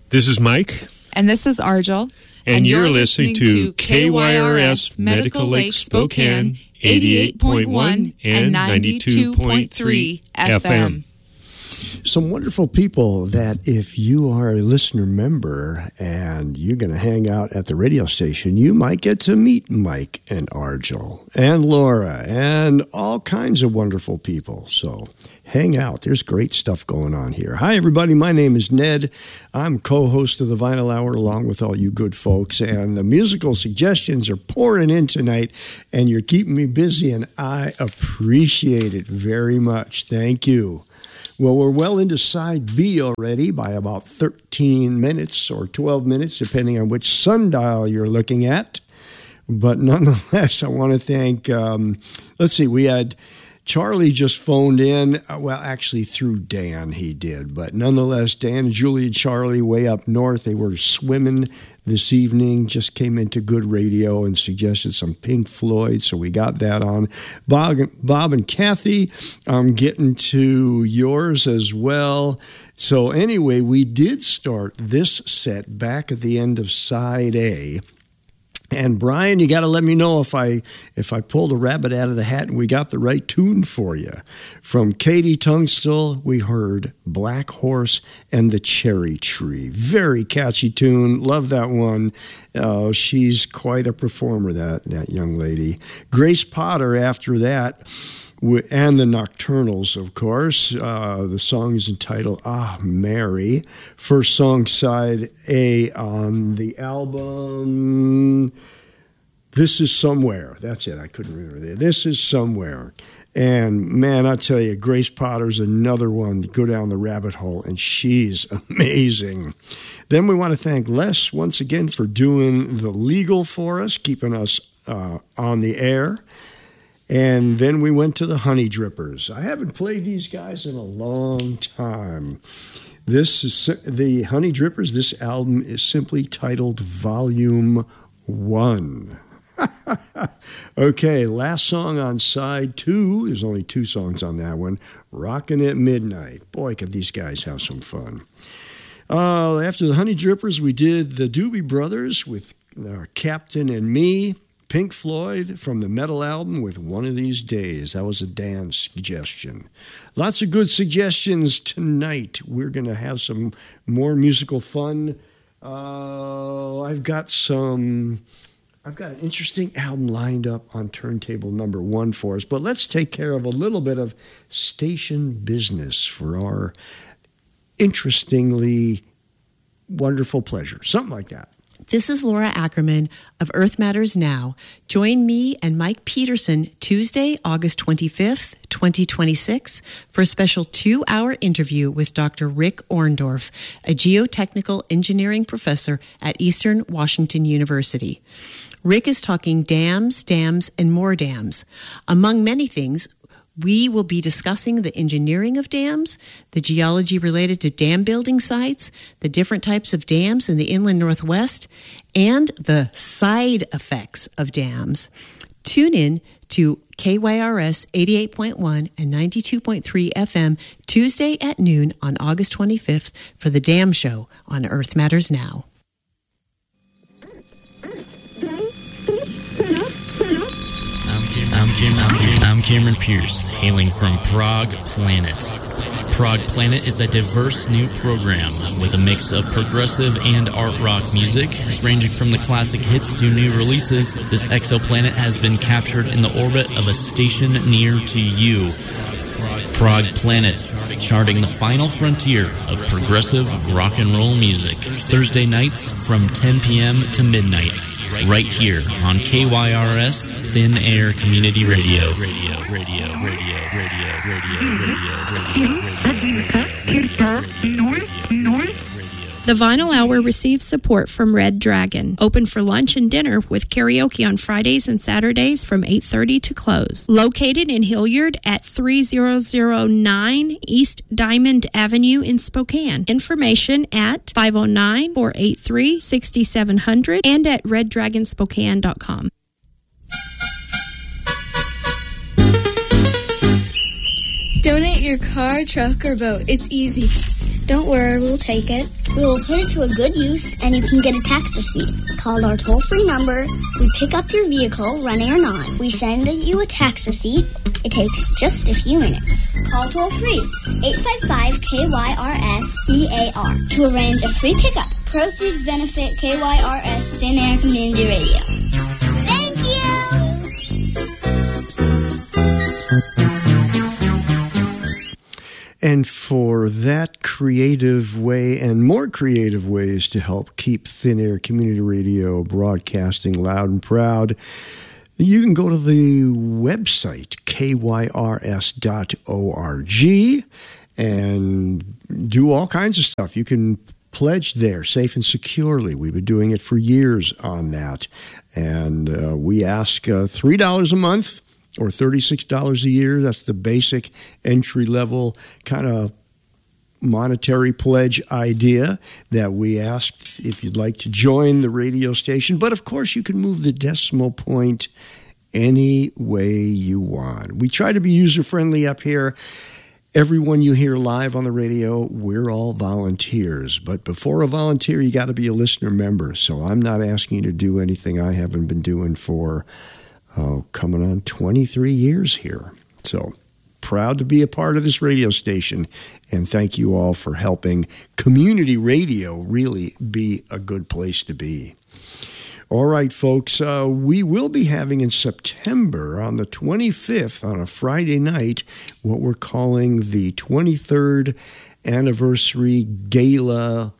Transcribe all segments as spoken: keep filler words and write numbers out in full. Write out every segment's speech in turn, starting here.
This is Mike. And this is Argel. And, and you're, you're listening, listening to K Y R S Medical Lake Spokane, eighty-eight point one and ninety-two point three F M. Some wonderful people that if you are a listener member and you're going to hang out at the radio station, you might get to meet Mike and Argel and Laura and all kinds of wonderful people. So hang out. There's great stuff going on here. Hi, everybody. My name is Ned. I'm co-host of the Vinyl Hour along with all you good folks. And the musical suggestions are pouring in tonight, and you're keeping me busy, and I appreciate it very much. Thank you. Well, we're well into side B already by about thirteen minutes or twelve minutes, depending on which sundial you're looking at. But nonetheless, I want to thank, um, let's see, we had Charlie just phoned in. Well, actually through Dan he did. But nonetheless, Dan and Julie and Charlie way up north, they were swimming this evening, just came into good radio and suggested some Pink Floyd, so we got that on. Bob, Bob and Kathy, I'm getting to yours as well. So anyway, we did start this set back at the end of side A. And Brian, you got to let me know if I if I pulled a rabbit out of the hat and we got the right tune for you. From Katie Tunstall, we heard Black Horse and the Cherry Tree. Very catchy tune. Love that one. Uh, she's quite a performer, that, that young lady. Grace Potter after that, and the Nocturnals, of course. Uh, the song is entitled Ah, Mary. First song, side A on the album. This is Somewhere. That's it. I couldn't remember. This is Somewhere. And, man, I tell you, Grace Potter's another one to go down the rabbit hole, and she's amazing. Then we want to thank Les once again for doing the legal for us, keeping us uh, on the air. And then we went to the Honey Drippers. I haven't played these guys in a long time. This is the Honey Drippers. This album is simply titled Volume One. Okay, last song on side two. There's only two songs on that one. Rockin' at Midnight. Boy, could these guys have some fun. Uh, after the Honey Drippers, we did the Doobie Brothers with uh, Captain and Me. Pink Floyd from the Metal album with One of These Days. That was a Dan suggestion. Lots of good suggestions tonight. We're going to have some more musical fun. Uh, I've got some... I've got an interesting album lined up on turntable number one for us, but let's take care of a little bit of station business for our interestingly wonderful pleasure. Something like that. This is Laura Ackerman of Earth Matters Now. Join me and Mike Peterson Tuesday, August twenty-fifth, twenty twenty-six for a special two-hour interview with Doctor Rick Orndorff, a geotechnical engineering professor at Eastern Washington University. Rick is talking dams, dams, and more dams. Among many things, we will be discussing the engineering of dams, the geology related to dam building sites, the different types of dams in the inland Northwest, and the side effects of dams. Tune in to K Y R S eighty-eight point one and ninety-two point three F M Tuesday at noon on August twenty-fifth for the Dam Show on Earth Matters Now. I'm, Cam- I'm, I'm Cameron Pierce, hailing from Prog Planet. Prog Planet is a diverse new program with a mix of progressive and art rock music, ranging from the classic hits to new releases. This exoplanet has been captured in the orbit of a station near to you. Prog Planet, charting the final frontier of progressive rock and roll music. Thursday nights from ten p.m. to midnight. Right here on K Y R S Thin Air Community Radio. Radio, radio, radio, radio, radio, radio, radio, radio. The Vinyl Hour receives support from Red Dragon, open for lunch and dinner with karaoke on Fridays and Saturdays from eight thirty to close. Located in Hilliard at three thousand nine East Diamond Avenue in Spokane. Information at five oh nine, four eight three, six seven zero zero and at red dragon spokane dot com. Donate your car, truck, or boat. It's easy. Don't worry, we'll take it. We will put it to a good use, and you can get a tax receipt. Call our toll-free number. We pick up your vehicle, running or not. We send you a tax receipt. It takes just a few minutes. Call toll-free, eight five five K Y R S C A R, to arrange a free pickup. Proceeds benefit K Y R S Thin Air Community Radio. Thank you! And for that creative way and more creative ways to help keep Thin Air Community Radio broadcasting loud and proud, you can go to the website, K Y R S dot org, and do all kinds of stuff. You can pledge there, safe and securely. We've been doing it for years on that. And uh, we ask uh, three dollars a month or thirty-six dollars a year. That's the basic entry-level kind of monetary pledge idea that we asked if you'd like to join the radio station. But, of course, you can move the decimal point any way you want. We try to be user-friendly up here. Everyone you hear live on the radio, we're all volunteers. But before a volunteer, you got to be a listener member. So I'm not asking you to do anything I haven't been doing for uh, coming on twenty-three years here. So proud to be a part of this radio station. And thank you all for helping community radio really be a good place to be. All right, folks, uh, we will be having in September on the twenty-fifth on a Friday night what we're calling the twenty-third anniversary gala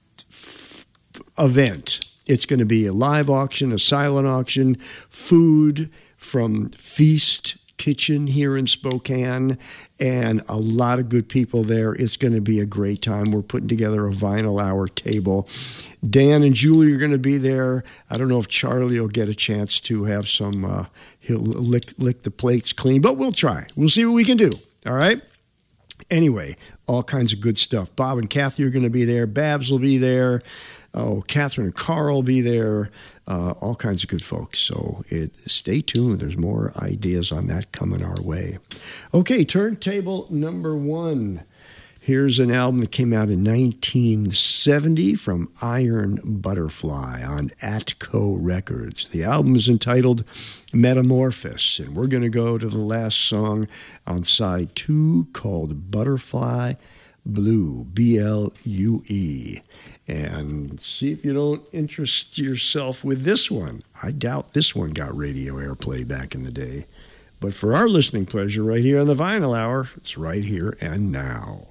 f- event. It's going to be a live auction, a silent auction, food from Feast Kitchen here in Spokane, and a lot of good people there. It's going to be a great time. We're putting together a vinyl hour table. Dan and Julie are going to be there. I don't know if Charlie will get a chance to have some, uh, he'll lick, lick the plates clean, but we'll try. We'll see what we can do. All right? Anyway, all kinds of good stuff. Bob and Kathy are going to be there. Babs will be there. Oh, Catherine and Carl will be there. Uh, all kinds of good folks. So it, stay tuned. There's more ideas on that coming our way. Okay, turntable number one. Here's an album that came out in nineteen seventy from Iron Butterfly on Atco Records. The album is entitled Metamorphosis, and we're going to go to the last song on side two called Butterfly Blue, B L U E. And see if you don't interest yourself with this one. I doubt this one got radio airplay back in the day. But for our listening pleasure right here on the Vinyl Hour, it's right here and now.